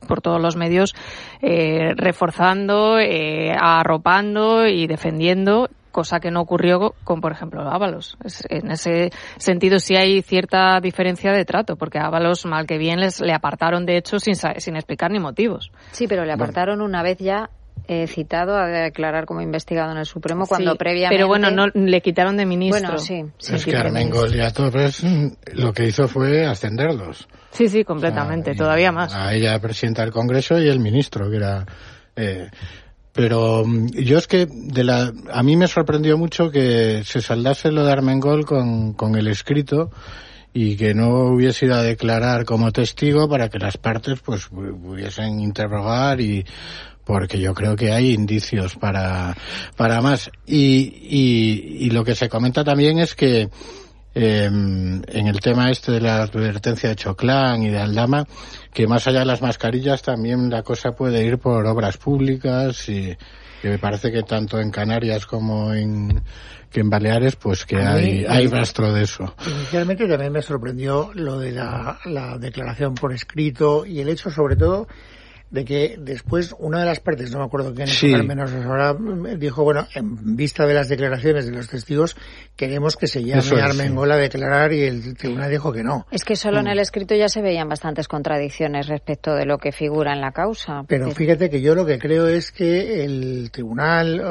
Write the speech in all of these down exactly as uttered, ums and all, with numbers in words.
por todos los medios, eh, reforzando, eh, arropando y defendiendo, cosa que no ocurrió con, por ejemplo, Ábalos. Es, en ese sentido sí hay cierta diferencia de trato, porque a Ábalos, mal que bien, les le apartaron, de hecho, sin, sin explicar ni motivos. Sí, pero le apartaron bueno. una vez ya eh, citado a declarar como investigado en el Supremo, cuando sí, previamente... pero bueno, no le quitaron de ministro. Bueno, sí. sí es que Armengol y a Torres lo que hizo fue ascenderlos. Sí, sí, completamente, o sea, todavía más. A ella, presidenta del Congreso, y el ministro, que era... Eh, Pero yo es que de la a mí me sorprendió mucho que se saldase lo de Armengol con, con el escrito y que no hubiese ido a declarar como testigo para que las partes pues pudiesen interrogar, y porque yo creo que hay indicios para para más. Y, y, y lo que se comenta también es que Eh, en el tema este de la advertencia de Choclán y de Aldama, que más allá de las mascarillas también la cosa puede ir por obras públicas, y que me parece que tanto en Canarias como en que en Baleares pues que hay, hay rastro de eso. Inicialmente también me sorprendió lo de la, la declaración por escrito, y el hecho sobre todo de que después una de las partes, no me acuerdo quién, sí. al menos ahora, dijo, bueno, en vista de las declaraciones de los testigos, queremos que se llame a Armengol a declarar, y el tribunal dijo que no. Es que solo mm. en el escrito ya se veían bastantes contradicciones respecto de lo que figura en la causa. Pero porque... fíjate que yo lo que creo es que el tribunal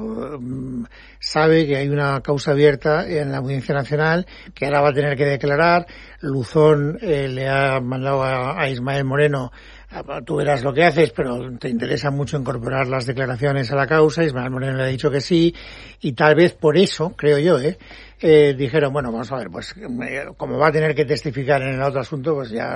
uh, sabe que hay una causa abierta en la Audiencia Nacional, que ahora va a tener que declarar. Luzón eh, le ha mandado a, a Ismael Moreno: tú verás lo que haces, pero te interesa mucho incorporar las declaraciones a la causa. Ismael Moreno le ha dicho que sí, y tal vez por eso, creo yo, eh, eh dijeron, bueno, vamos a ver, pues como va a tener que testificar en el otro asunto, pues ya,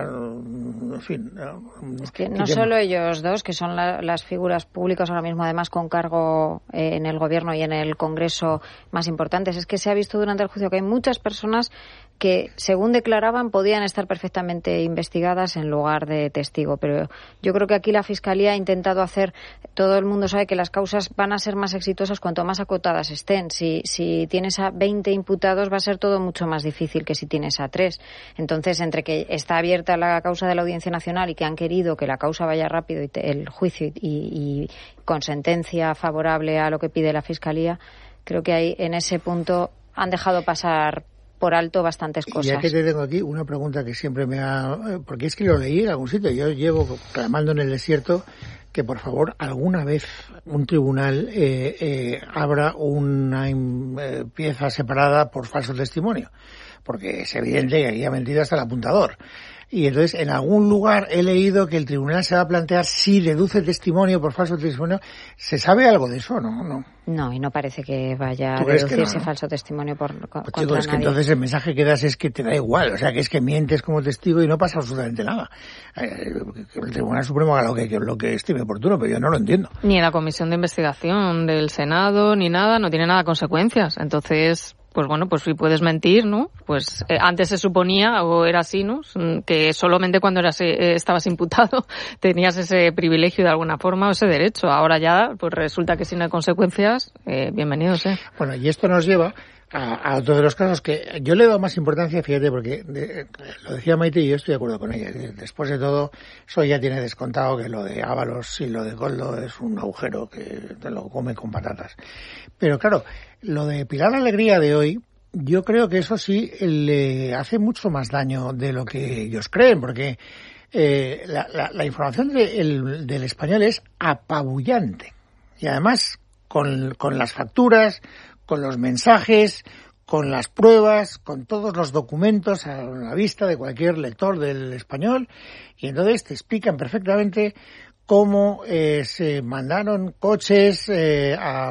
en fin. Es que no solo ellos dos, que son la, las figuras públicas ahora mismo, además con cargo eh, en el Gobierno y en el Congreso más importantes, es que se ha visto durante el juicio que hay muchas personas que, según declaraban, podían estar perfectamente investigadas en lugar de testigo. Pero yo creo que aquí la Fiscalía ha intentado hacer, todo el mundo sabe que las causas van a ser más exitosas cuanto más acotadas estén. Si, si tienes a veinte imputados va a ser todo mucho más difícil que si tienes a tres. Entonces, entre que está abierta la causa de la Audiencia Nacional y que han querido que la causa vaya rápido, y te, el juicio, y, y con sentencia favorable a lo que pide la Fiscalía, creo que ahí, en ese punto, han dejado pasar por alto bastantes cosas. Ya que te tengo aquí una pregunta que siempre me ha... Porque es que lo leí en algún sitio. Yo llevo clamando en el desierto que, por favor, alguna vez un tribunal eh, eh, abra una eh, pieza separada por falso testimonio. Porque es evidente que aquí ha mentido hasta el apuntador. Y entonces, en algún lugar he leído que el tribunal se va a plantear si deduce testimonio por falso testimonio. ¿Se sabe algo de eso? No, no. No, y no parece que vaya a deducirse no, ¿no? falso testimonio por pues contra chico, es nadie. Que entonces el mensaje que das es que te da igual, o sea, que es que mientes como testigo y no pasa absolutamente nada. Eh, el Tribunal Supremo haga lo que, lo que estime oportuno, pero yo no lo entiendo. Ni la Comisión de Investigación del Senado, ni nada, no tiene nada de consecuencias. Entonces, pues bueno, pues si puedes mentir, ¿no? Pues eh, antes se suponía, o era así, ¿no? Que solamente cuando eras, eh, estabas imputado tenías ese privilegio de alguna forma o ese derecho. Ahora ya, pues resulta que si no hay consecuencias, eh, bienvenidos, ¿eh? Bueno, y esto nos lleva a, a otro de los casos que yo le he dado más importancia, fíjate, porque de, lo decía Maite y yo estoy de acuerdo con ella. Después de todo, eso ya tiene descontado que lo de Ábalos y lo de Koldo es un agujero que te lo come con patatas. Pero claro, lo de Pilar Alegría de hoy, yo creo que eso sí le hace mucho más daño de lo que ellos creen, porque eh, la, la, la información de, el, del Español es apabullante. Y además, con, con las facturas, con los mensajes, con las pruebas, con todos los documentos a la vista de cualquier lector del Español, y entonces te explican perfectamente cómo eh, se mandaron coches eh, a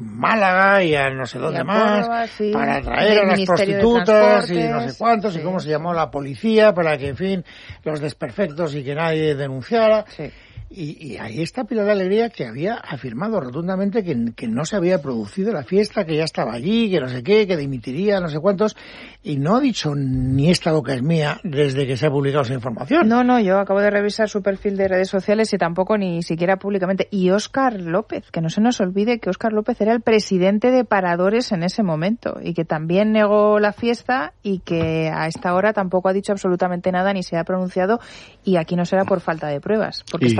Málaga y a no sé dónde más Córdoba, sí, para traer a las prostitutas y no sé cuántos, sí, y cómo se llamó la policía para que, en fin, los desperfectos y que nadie denunciara. Sí. Y, y ahí está Pilar Alegría, que había afirmado rotundamente que, que no se había producido la fiesta, que ya estaba allí, que no sé qué, que dimitiría, no sé cuántos, y no ha dicho ni esta boca es mía desde que se ha publicado esa información. No, no, yo acabo de revisar su perfil de redes sociales y tampoco ni siquiera públicamente. Y Óscar López, que no se nos olvide que Óscar López era el presidente de Paradores en ese momento y que también negó la fiesta y que a esta hora tampoco ha dicho absolutamente nada ni se ha pronunciado, y aquí no será por falta de pruebas, porque